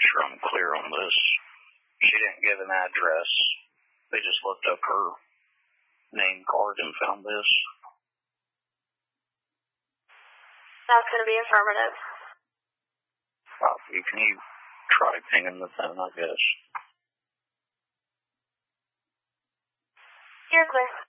sure I'm clear on this. She didn't give an address. They just looked up her name card and found this. That's going to be affirmative. Can you try pinging the phone, I guess? You're clear.